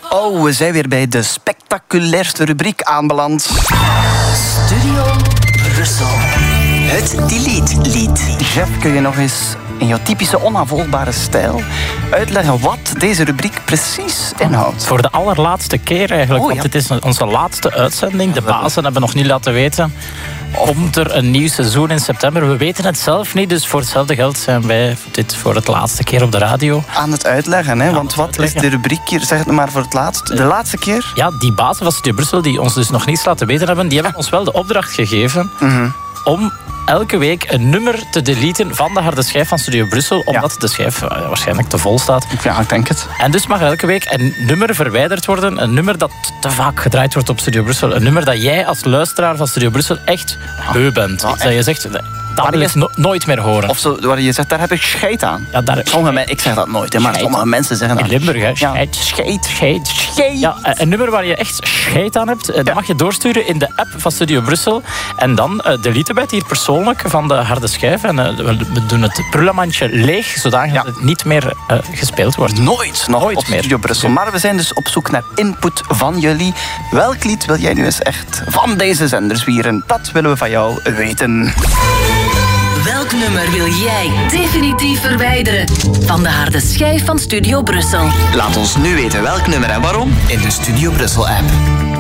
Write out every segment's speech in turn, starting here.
Oh, we zijn weer bij de spectaculairste rubriek aanbeland. Studio Brussel. Het Delete-lied. Jeff, kun je nog eens in jouw typische onafvolgbare stijl uitleggen wat deze rubriek precies inhoudt? Voor de allerlaatste keer eigenlijk, Oh, ja. want het is onze laatste uitzending. De bazen hebben nog niet laten weten. Komt er een nieuw seizoen in september? We weten het zelf niet, dus voor hetzelfde geld zijn wij dit voor het laatste keer op de radio. Aan het uitleggen, hè? Want wat is uitleggen. de rubriek hier? Zeg het maar voor het laatst. De laatste keer? Ja, die bazen van Studio Brussel, die ons dus nog niets laten weten hebben, die hebben ons wel de opdracht gegeven om elke week een nummer te deleten van de harde schijf van Studio Brussel, omdat de schijf waarschijnlijk te vol staat. Ja, ik denk het. En dus mag er elke week een nummer verwijderd worden. Een nummer dat te vaak gedraaid wordt op Studio Brussel. Een nummer dat jij als luisteraar van Studio Brussel echt beu bent. Ja, Dat je zegt, dat wil ik nooit meer horen. Of zo, waar je zegt, daar heb ik scheid aan. Ja, daar, Sommige mensen, ik zeg dat nooit, hè, maar Scheid. sommige mensen zeggen dat. in Limburg, hè. Ja. Scheid. Ja, een nummer waar je echt scheid aan hebt, dat mag je doorsturen in de app van Studio Brussel. En dan deleten wij het hier persoonlijk van de harde schijf. En we doen het prullenmandje leeg, zodat het niet meer gespeeld wordt. Nooit nog Nooit op meer. Studio Brussel. Maar we zijn dus op zoek naar input van jullie. Welk lied wil jij nu eens echt van deze zender zwieren? Dat willen we van jou weten. Welk nummer wil jij definitief verwijderen van de harde schijf van Studio Brussel? Laat ons nu weten welk nummer en waarom in de Studio Brussel app.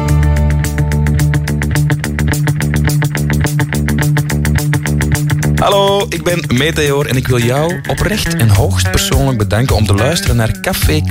Hallo, ik ben Meteor en ik wil jou oprecht en hoogst persoonlijk bedanken om te luisteren naar Café